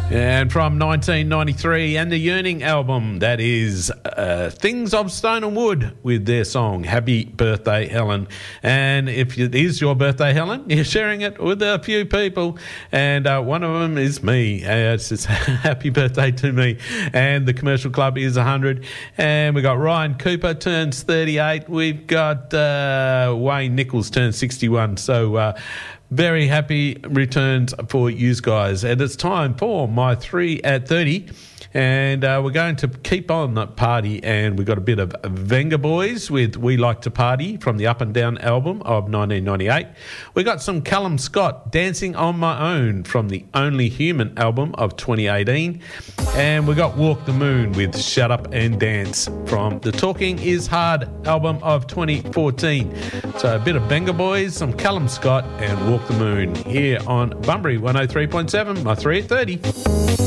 And from 1993 and the Yearning album, that is Things of Stone and Wood with their song Happy Birthday Helen. And if it is your birthday, Helen, you're sharing it with a few people, and one of them is me. It says happy birthday to me. And the Commercial Club is 100. And we got Ryan Cooper turns 38. We've got Wayne Nichols turns 61. So very happy returns for you guys. And it's time for my 3 at 30. And we're going to keep on the party, and we've got a bit of Venga Boys with We Like to Party from the Up and Down album of 1998. We got some Callum Scott, Dancing on My Own from the Only Human album of 2018. And we got Walk the Moon with Shut Up and Dance from the Talking Is Hard album of 2014. So a bit of Venga Boys, some Callum Scott, and Walk the Moon here on Bunbury 103.7, my 3 at 30.